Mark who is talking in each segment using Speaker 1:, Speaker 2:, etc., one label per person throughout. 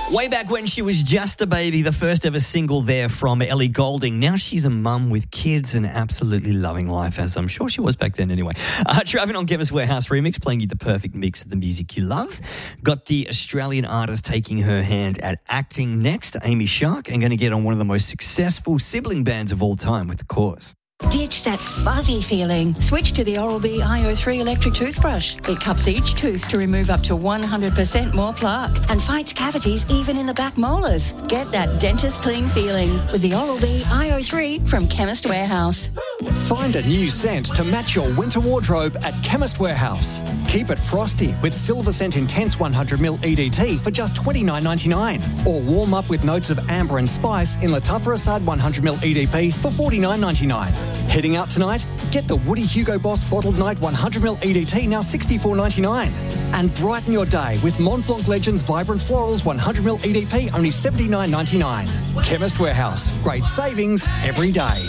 Speaker 1: Way back when she was just a baby, the first ever single there from Ellie Goulding. Now she's a mum with kids and absolutely loving life, as I'm sure she was back then anyway. Driving on Chemist Warehouse remix, playing you the perfect mix of the music you love. Got the Australian artist taking her hand at acting next, Amy Shark, and going to get on one of the most successful sibling bands of all time with The Cause.
Speaker 2: Ditch that fuzzy feeling. Switch to the Oral-B IO3 electric toothbrush. It cups each tooth to remove up to 100% more plaque and fights cavities even in the back molars. Get that dentist clean feeling with the Oral-B IO3 from Chemist Warehouse.
Speaker 3: Find a new scent to match your winter wardrobe at Chemist Warehouse. Keep it frosty with Silver Scent Intense 100ml EDT for just $29.99. Or warm up with notes of amber and spice in Latuffer Assad 100ml EDP for $49.99. Heading out tonight? Get the Woody Hugo Boss Bottled Night 100ml EDT, now $64.99. And brighten your day with Mont Blanc Legends Vibrant Florals 100ml EDP, only $79.99. Chemist Warehouse. Great savings every day.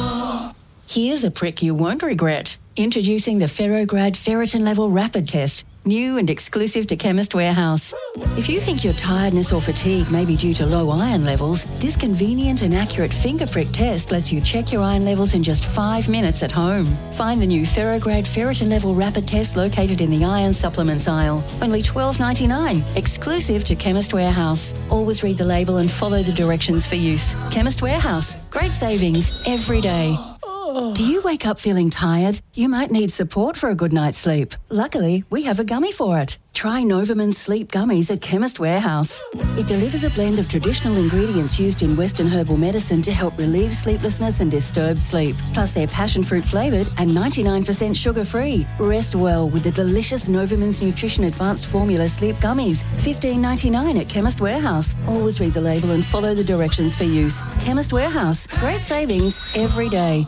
Speaker 2: Here's a prick you won't regret. Introducing the Ferrograd Ferritin Level Rapid Test, new and exclusive to Chemist Warehouse. If you think your tiredness or fatigue may be due to low iron levels, this convenient and accurate finger prick test lets you check your iron levels in just 5 minutes at home. Find the new Ferrograd Ferritin Level Rapid Test located in the iron supplements aisle. Only $12.99, exclusive to Chemist Warehouse. Always read the label and follow the directions for use. Chemist Warehouse, great savings every day. Do you wake up feeling tired? You might need support for a good night's sleep. Luckily, we have a gummy for it. Try Novaman Sleep Gummies at Chemist Warehouse. It delivers a blend of traditional ingredients used in Western herbal medicine to help relieve sleeplessness and disturbed sleep. Plus, they're passion fruit flavoured and 99% sugar-free. Rest well with the delicious Novaman's Nutrition Advanced Formula Sleep Gummies. $15.99 at Chemist Warehouse. Always read the label and follow the directions for use. Chemist Warehouse. Great savings every day.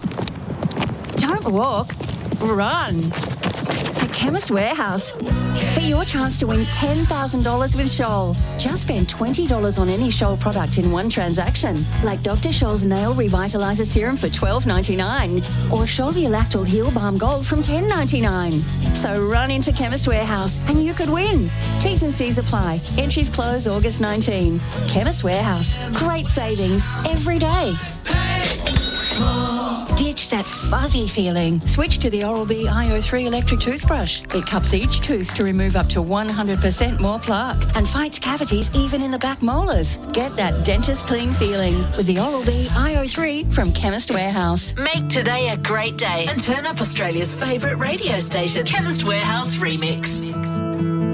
Speaker 2: Don't walk, run to Chemist Warehouse for your chance to win $10,000 with Scholl. Just spend $20 on any Scholl product in one transaction, like Dr. Scholl's Nail Revitalizer Serum for $12.99 or Scholl Lactol Heal Balm Gold from $10.99. So run into Chemist Warehouse and you could win. T's and C's apply. Entries close August 19. Chemist Warehouse. Great savings every day. Ditch that fuzzy feeling. Switch to the Oral-B IO3 electric toothbrush. It cups each tooth to remove up to 100% more plaque and fights cavities even in the back molars. Get that dentist clean feeling with the Oral-B IO3 from Chemist Warehouse.
Speaker 4: Make today a great day and turn up Australia's favourite radio station, Chemist Warehouse Remix.